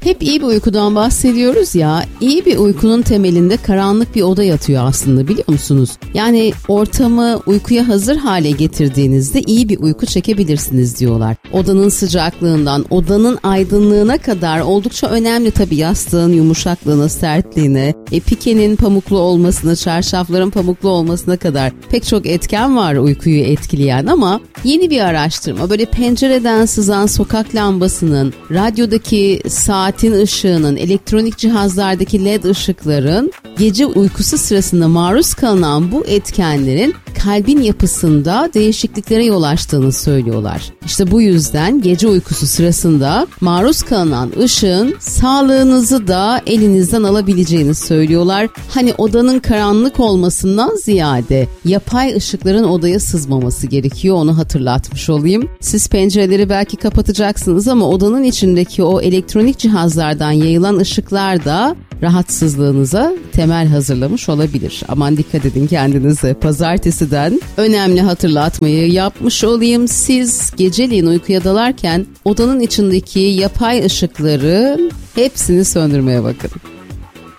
Hep iyi bir uykudan bahsediyoruz ya, iyi bir uykunun temelinde karanlık bir oda yatıyor aslında, biliyor musunuz? Yani ortamı uykuya hazır hale getirdiğinizde iyi bir uyku çekebilirsiniz diyorlar. Odanın sıcaklığından, odanın aydınlığına kadar oldukça önemli tabii, yastığın yumuşaklığına, sertliğine, pikenin pamuklu olmasına, çarşafların pamuklu olmasına kadar pek çok etken var uykuyu etkileyen. Ama yeni bir araştırma böyle pencereden sızan sokak lambasının, radyodaki saatin ışığının, elektronik cihazlardaki led ışıkların gece uykusu sırasında maruz kalınan bu etkenlerin kalbin yapısında değişikliklere yol açtığını söylüyorlar. İşte bu yüzden gece uykusu sırasında maruz kalınan ışığın sağlığınızı da elinizden alabileceğini söylüyorlar. Hani odanın karanlık olmasından ziyade yapay ışıkların odaya sızmaması gerekiyor, onu hatırlatmış olayım. Siz pencereleri belki kapatacaksınız ama odanın içindeki o elektronik cihazlardan yayılan ışıklar da rahatsızlığınıza temel hazırlamış olabilir. Aman dikkat edin kendinize. Pazartesiden önemli hatırlatmayı yapmış olayım. Siz geceliğin uykuya dalarken odanın içindeki yapay ışıkları hepsini söndürmeye bakın.